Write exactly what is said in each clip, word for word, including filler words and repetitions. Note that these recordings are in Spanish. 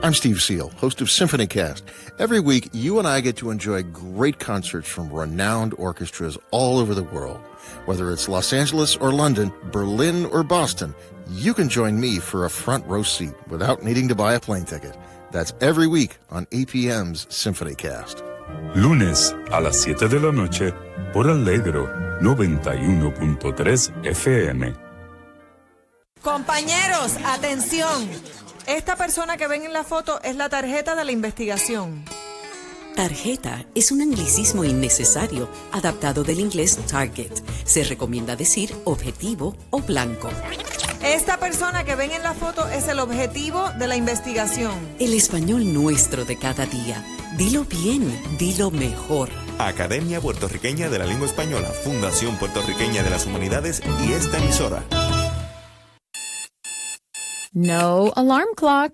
I'm Steve Seal, host of SymphonyCast. Every week, you and I get to enjoy great concerts from renowned orchestras all over the world. Whether it's Los Angeles or London, Berlin or Boston, you can join me for a front row seat without needing to buy a plane ticket. That's every week on A P M's SymphonyCast. Lunes a las siete de la noche por Allegro noventa y uno punto tres F M. Compañeros, atención. Esta persona que ven en la foto es la tarjeta de la investigación. Tarjeta es un anglicismo innecesario adaptado del inglés target. Se recomienda decir objetivo o blanco. Esta persona que ven en la foto es el objetivo de la investigación. El español nuestro de cada día. Dilo bien, dilo mejor. Academia Puertorriqueña de la Lengua Española, Fundación Puertorriqueña de las Humanidades y esta emisora. No alarm clock.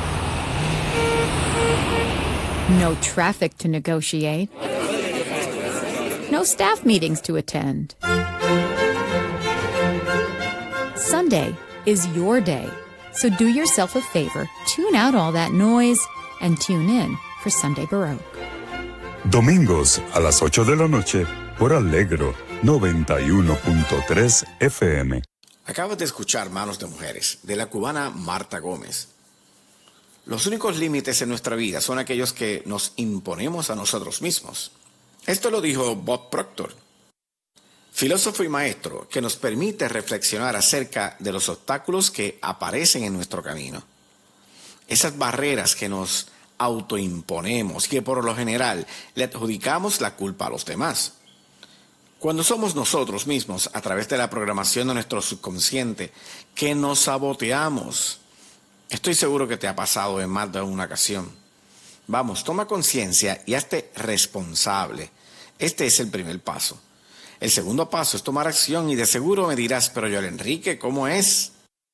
No traffic to negotiate. No staff meetings to attend. Sunday is your day, so do yourself a favor, tune out all that noise, and tune in for Sunday Baroque. Domingos a las ocho de la noche por Allegro noventa y uno punto tres F M. Acabas de escuchar Manos de Mujeres, de la cubana Marta Gómez. Los únicos límites en nuestra vida son aquellos que nos imponemos a nosotros mismos. Esto lo dijo Bob Proctor, filósofo y maestro que nos permite reflexionar acerca de los obstáculos que aparecen en nuestro camino. Esas barreras que nos autoimponemos y que por lo general le adjudicamos la culpa a los demás. Cuando somos nosotros mismos, a través de la programación de nuestro subconsciente, que nos saboteamos. Estoy seguro que te ha pasado en más de una ocasión. Vamos, toma conciencia y hazte responsable. Este es el primer paso. El segundo paso es tomar acción y de seguro me dirás, pero Joel Enrique, ¿cómo es?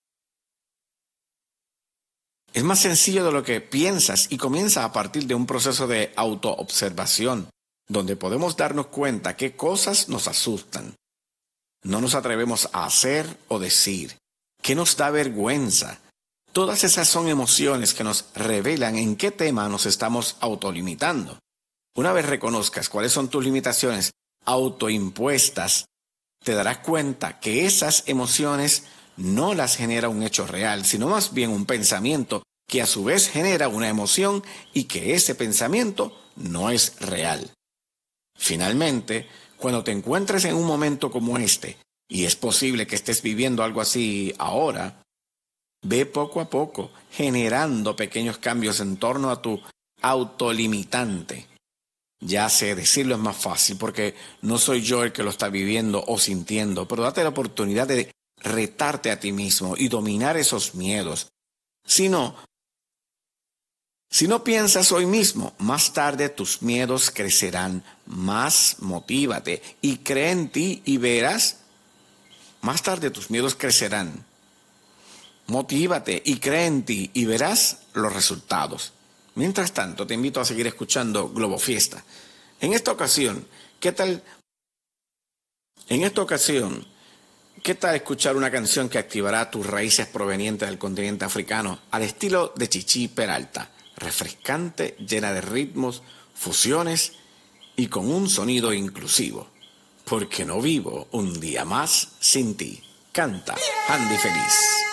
Es más sencillo de lo que piensas y comienza a partir de un proceso de autoobservación, donde podemos darnos cuenta qué cosas nos asustan. No nos atrevemos a hacer o decir. ¿Qué nos da vergüenza? Todas esas son emociones que nos revelan en qué tema nos estamos autolimitando. Una vez reconozcas cuáles son tus limitaciones autoimpuestas, te darás cuenta que esas emociones no las genera un hecho real, sino más bien un pensamiento que a su vez genera una emoción y que ese pensamiento no es real. Finalmente, cuando te encuentres en un momento como este, y es posible que estés viviendo algo así ahora, ve poco a poco generando pequeños cambios en torno a tu autolimitante. Ya sé, decirlo es más fácil porque no soy yo el que lo está viviendo o sintiendo, pero date la oportunidad de retarte a ti mismo y dominar esos miedos. Si no, si no piensas hoy mismo, más tarde tus miedos crecerán. Más motívate y cree en ti y verás. Más tarde tus miedos crecerán. Motívate y cree en ti y verás los resultados. Mientras tanto, te invito a seguir escuchando Globo Fiesta. En esta ocasión, ¿qué tal? En esta ocasión, ¿qué tal escuchar una canción que activará tus raíces provenientes del continente africano al estilo de Chichi Peralta? Refrescante, llena de ritmos, fusiones y con un sonido inclusivo. Porque no vivo un día más sin ti. Canta Andy Feliz.